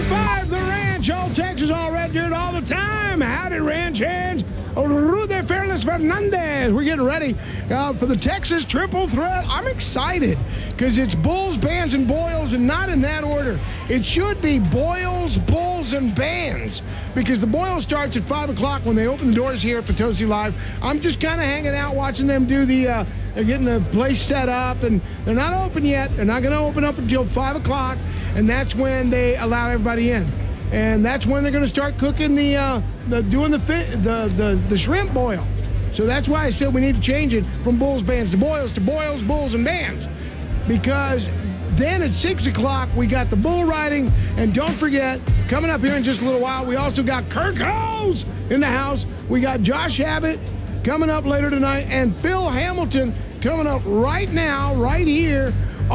105, The Ranch, Old Texas, all red dirt all the time. Howdy, Ranch hands. Rudy Fearless Fernandez. We're getting ready for the Texas Triple Threat. I'm excited because it's Bulls, Bands, and Boils, and not in that order. It should be Boils, Bulls, and Bands because the Boils starts at 5 o'clock when they open the doors here at Potosi Live. I'm just kind of hanging out watching them do they're getting the place set up, and they're not open yet. They're not going to open up until 5 o'clock, and that's when they allow everybody in. And that's when they're going to start cooking the shrimp boil. So that's why I said we need to change it from Bulls, Bands to Boils, Bulls, and Bands. Because then at 6 o'clock, we got the bull riding. And don't forget, coming up here in just a little while, we also got Kirk Hose in the house. We got Josh Abbott coming up later tonight, and Phil Hamilton coming up right now, right here